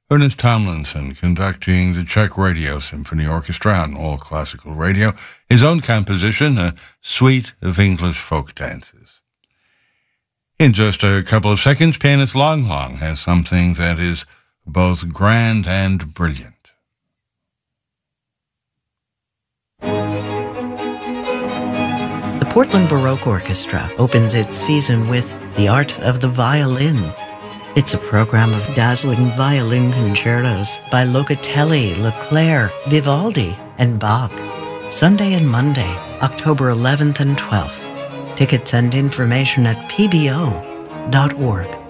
Ernest Tomlinson conducting the Czech Radio Symphony Orchestra on All Classical Radio, his own composition, A Suite of English Folk Dances. In just a couple of seconds, pianist Long Long has something that is both grand and brilliant. The Portland Baroque Orchestra opens its season with The Art of the Violin. It's a program of dazzling violin concertos by Locatelli, Leclerc, Vivaldi, and Bach. Sunday and Monday, October 11th and 12th. Tickets and information at pbo.org.